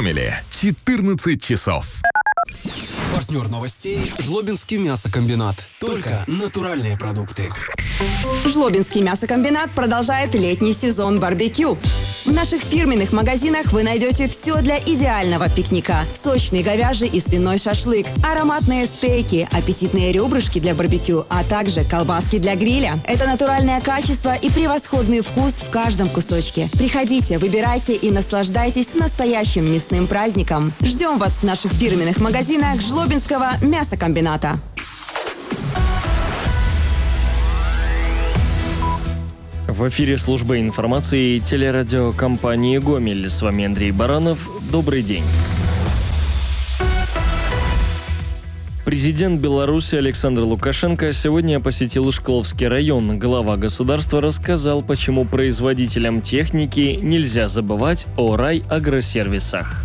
Гомеле 14 часов. Партнер новостей – Жлобинский мясокомбинат. Только натуральные продукты. Жлобинский мясокомбинат продолжает летний сезон барбекю. В наших фирменных магазинах вы найдете все для идеального пикника. Сочный говяжий и свиной шашлык, ароматные стейки, аппетитные ребрышки для барбекю, а также колбаски для гриля. Это натуральное качество и превосходный вкус в каждом кусочке. Приходите, выбирайте и наслаждайтесь настоящим мясным праздником. Ждем вас в наших фирменных магазинах Жлобинского мясокомбината. В эфире служба информации телерадиокомпании «Гомель». С вами Андрей Баранов. Добрый день. Президент Беларуси Александр Лукашенко сегодня посетил Шкловский район. Глава государства рассказал, почему производителям техники нельзя забывать о райагросервисах.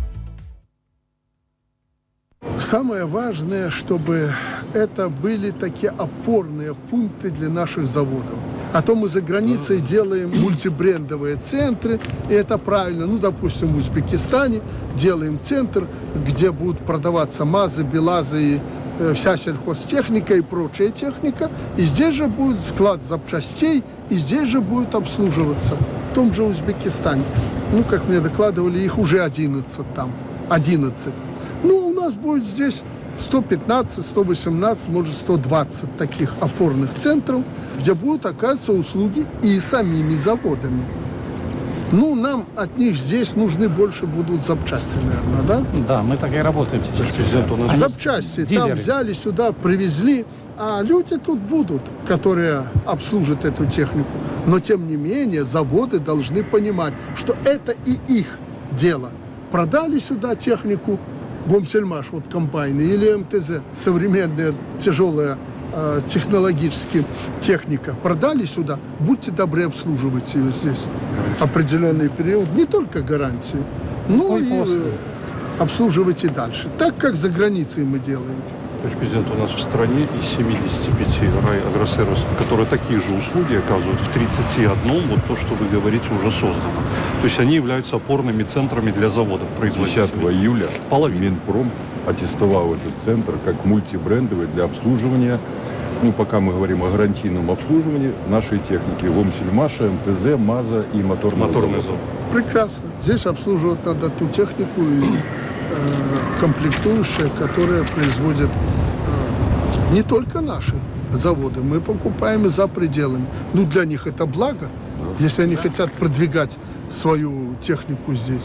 Самое важное, чтобы это были такие опорные пункты для наших заводов. А то мы за границей делаем мультибрендовые центры, и это правильно. Ну, допустим, в Узбекистане делаем центр, где будут продаваться МАЗы, БелАЗы и вся сельхозтехника и прочая техника. И здесь же будет склад запчастей, и здесь же будет обслуживаться. В том же Узбекистане. Ну, как мне докладывали, их уже 11 там. 11. Ну, у нас будет здесь 115, 118, может 120 таких опорных центров, где будут оказываться услуги и самими заводами. Ну, нам от них здесь нужны больше будут запчасти, наверное, да? Да, мы так и работаем сейчас. Запчасти там взяли сюда, привезли, а люди тут будут, которые обслужат эту технику. Но, тем не менее, заводы должны понимать, что это и их дело. Продали сюда технику, Гомсельмаш, вот комбайны, или МТЗ, современная тяжелая технологическая техника, продали сюда, будьте добры обслуживать ее здесь определенный период, не только гарантии, но и обслуживать и дальше, так как за границей мы делаем. Товарищ президент, у нас в стране из 75 райагросервисов, которые такие же услуги оказывают, в 31, вот то, что вы говорите, уже создано. То есть они являются опорными центрами для заводов, производителей. 10 июля Минпром аттестовал этот центр как мультибрендовый для обслуживания, ну, пока мы говорим о гарантийном обслуживании нашей техники, Гомсельмаша, МТЗ, МАЗа и моторный завод. Прекрасно. Здесь обслуживать надо ту технику и комплектующие, которые производят не только наши заводы. Мы покупаем и за пределами. Ну, для них это благо, если они хотят продвигать свою технику здесь.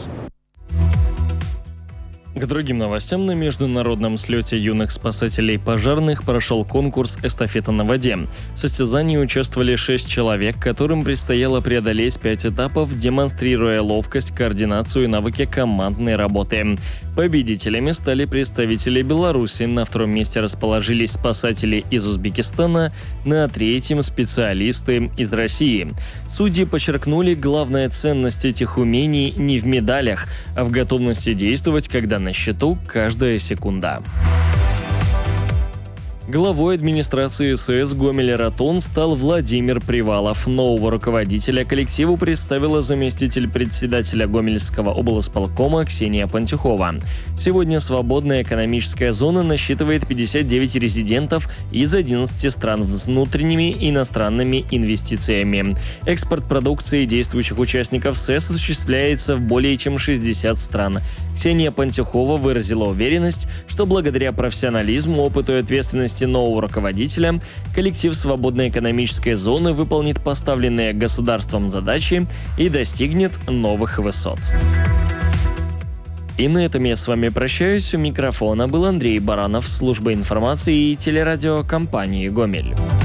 К другим новостям. На международном слете юных спасателей пожарных прошел конкурс «Эстафета на воде». В состязании участвовали 6 человек, которым предстояло преодолеть 5 этапов, демонстрируя ловкость, координацию и навыки командной работы. Победителями стали представители Беларуси. На втором месте расположились спасатели из Узбекистана, на третьем – специалисты из России. Судьи подчеркнули, главная ценность этих умений не в медалях, а в готовности действовать, когда на счету каждая секунда. Главой администрации СС Гомель-Ратон стал Владимир Привалов. Нового руководителя коллективу представила заместитель председателя Гомельского облсполкома Ксения Пантюхова. Сегодня свободная экономическая зона насчитывает 59 резидентов из 11 стран с внутренними и иностранными инвестициями. Экспорт продукции действующих участников СЭС осуществляется в более чем 60 стран. Ксения Пантюхова выразила уверенность, что благодаря профессионализму, опыту и ответственности нового руководителя коллектив свободной экономической зоны выполнит поставленные государством задачи и достигнет новых высот. И на этом я с вами прощаюсь. У микрофона был Андрей Баранов, служба информации и телерадиокомпании «Гомель».